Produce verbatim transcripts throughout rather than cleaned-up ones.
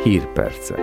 Hírpercek.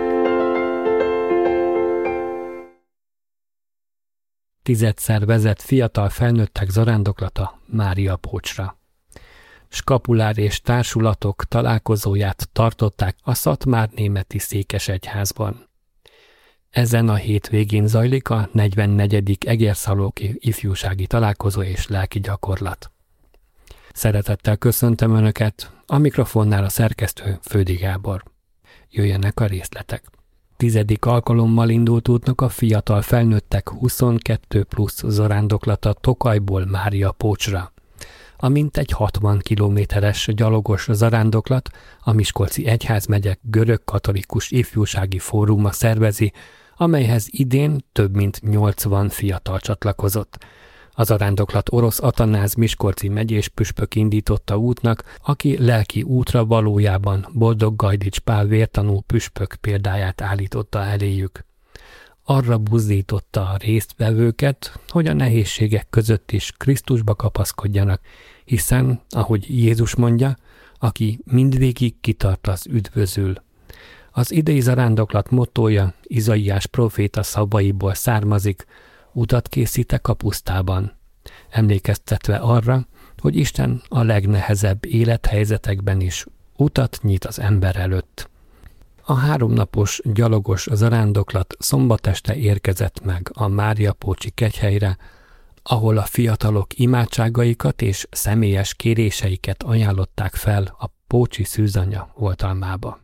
Tizedszer vezet fiatal felnőttek zarándoklata Máriapócsra. Skapulár és társulatok találkozóját tartották a szatmárnémeti székesegyházban. Ezen a hétvégén zajlik a negyvennegyedik Egerszalóki ifjúsági találkozó és lelki gyakorlat. Szeretettel köszöntöm Önöket, a mikrofonnál a szerkesztő Fődi Gábor. Jöjjenek a részletek. Tizedik alkalommal indult útnak a fiatal felnőttek huszonkettő plusz zarándoklata Tokajból Máriapócsra. A mintegy hatvan kilométeres gyalogos zarándoklat a Miskolci Egyházmegye görög-katolikus ifjúsági fóruma szervezi, amelyhez idén több mint nyolcvan fiatal csatlakozott. A zarándoklat Orosz Atanáz miskolci megyés püspök indította útnak, aki lelki útra valójában Boldog Gajdics Pál vértanú püspök példáját állította eléjük. Arra buzdította a résztvevőket, hogy a nehézségek között is Krisztusba kapaszkodjanak, hiszen, ahogy Jézus mondja, aki mindvégig kitart, az üdvözül. Az idei zarándoklat mottója Izaiás próféta szavaiból származik: utat készítek a pusztában, emlékeztetve arra, hogy Isten a legnehezebb élethelyzetekben is utat nyit az ember előtt. A háromnapos gyalogos zarándoklat szombat este érkezett meg a Máriapócsi kegyhelyre, ahol a fiatalok imádságaikat és személyes kéréseiket ajánlották fel a Pócsi Szűzanya oltalmába.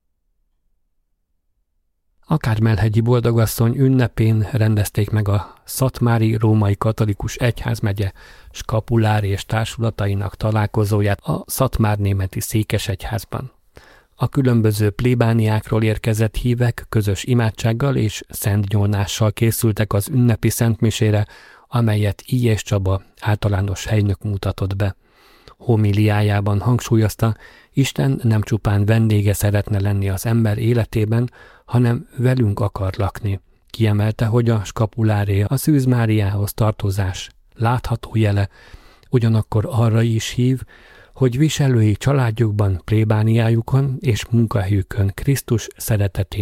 A Kármelhegyi Boldogasszony ünnepén rendezték meg a Szatmári Római Katolikus Egyházmegye skapulár és társulatainak találkozóját a szatmárnémeti székesegyházban. A különböző plébániákról érkezett hívek közös imádsággal és szentnyolnással készültek az ünnepi szentmisére, amelyet Illyés Csaba általános helynök mutatott be. Homiliájában hangsúlyozta, Isten nem csupán vendége szeretne lenni az ember életében, hanem velünk akar lakni. Kiemelte, hogy a skapuláré a Szűz Máriához tartozás látható jele, ugyanakkor arra is hív, hogy viselői családjukban, plébániájukon és munkahelyükön Krisztus szeretetét